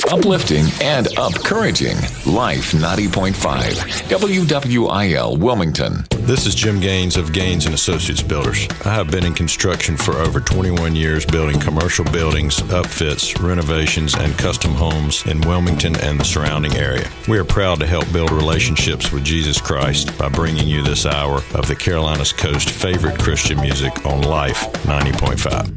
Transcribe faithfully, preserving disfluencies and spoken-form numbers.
uplifting and encouraging. Life ninety point five, W W I L Wilmington. This is Jim Gaines of Gaines and Associates Builders. I have been in construction for over twenty-one years, building commercial buildings, upfits, renovations, and custom homes in Wilmington and the surrounding area. We are proud to help build relationships with Jesus Christ by bringing you this hour of the Carolinas Coast favorite Christian music on Life ninety point five.